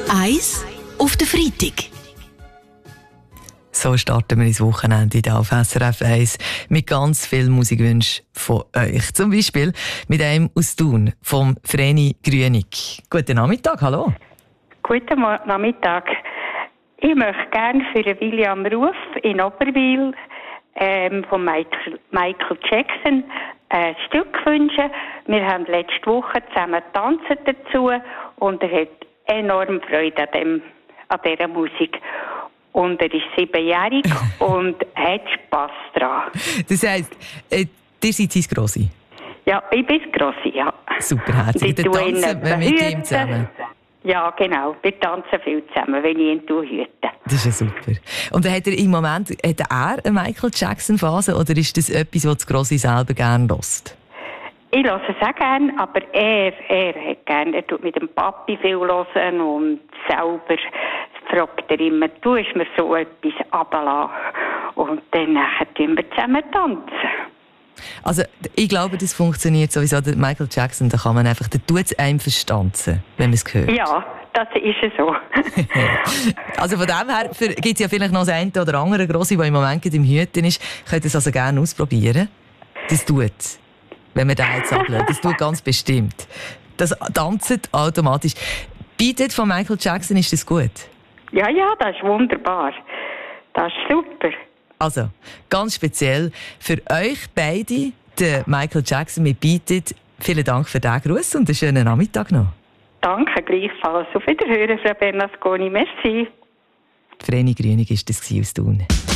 Eins auf den Freitag. So starten wir ins Wochenende hier auf SRF 1 mit ganz vielen Musikwünschen von euch. Zum Beispiel mit einem aus Thun, vom Vreni Grünig. Guten Nachmittag, hallo. Guten Nachmittag. Ich möchte gerne für William Ruf in Oberwil von Michael Jackson ein Stück wünschen. Wir haben letzte Woche zusammen getanzt dazu und er hat enorm Freude an dieser Musik. Und er ist 7-jährig und hat Spass daran. Das heisst, ihr seid sein Grossi? Ja, ich bin das Grossi, ja. Super, herzlich. Dann tanzen wir mit ihm zusammen. Ja, genau. Wir tanzen viel zusammen, wenn ich ihn hüte. Das ist ja super. Und hat er im Moment eine Michael Jackson-Phase oder ist das etwas, was das Grossi selber gerne hört? Ich höre es auch gerne, aber er hat gerne. Er tut mit dem Papi viel hören und selber fragt er immer, du hast mir so etwas runtergelassen. Und dann tun wir zusammen tanzen. Also, ich glaube, das funktioniert sowieso. Der Michael Jackson, da kann man einfach, der tut es einem verstanzen, wenn man es hört. Ja, das ist so. Also von dem her gibt es ja vielleicht noch das eine oder andere Grossi, der im Moment im Hüten ist. Könnt ihr es also gerne ausprobieren. Das tut es. Wenn man den jetzt ablehnt. Das tut ganz bestimmt. Das tanzt automatisch. Bietet von Michael Jackson, ist das gut? Ja, das ist wunderbar. Das ist super. Also, ganz speziell für euch beide, der Michael Jackson mit Bietet. Vielen Dank für diesen Gruß und einen schönen Nachmittag noch. Danke, gleichfalls. Auf Wiederhören, Frau Bernasconi. Merci. Vreni Grünig war das aus Thun.